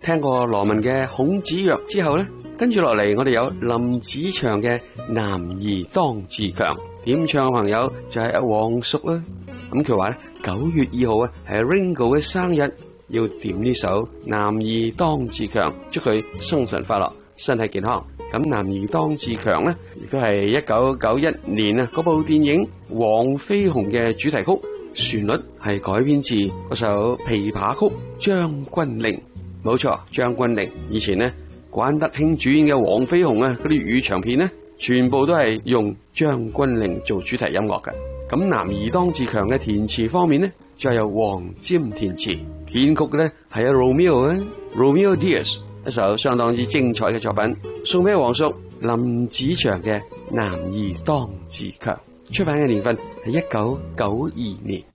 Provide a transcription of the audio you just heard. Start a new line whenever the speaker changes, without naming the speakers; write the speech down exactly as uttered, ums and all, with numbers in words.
聽過羅文嘅《孔子曰》之後呢，跟住落嚟我哋有林子祥嘅《男兒當自強》，點唱嘅朋友就係阿黃叔啦。咁佢話咧九月二號啊係 Ringo 嘅生日，要點呢首《男兒當自強》，祝佢生辰快樂，身體健康。咁《男兒當自強》呢，亦都係一九九一年啊嗰部電影《黃飛鴻》嘅主題曲，旋律係改編自嗰首琵琶曲《將軍令》。冇錯，將軍令以前呢，關德興主演嘅《黃飛鴻》啊嗰啲粵語長片呢，全部都係用將軍令做主題音樂嘅。咁《男兒當自強》嘅填詞方面呢，就係由黃霑填詞，編曲嘅呢係阿 Romeo 啊 Romeo Diaz， 一首相當之精彩嘅作品，送俾黃叔。林子祥嘅《男兒當自強》，出版嘅年份係一九九二年。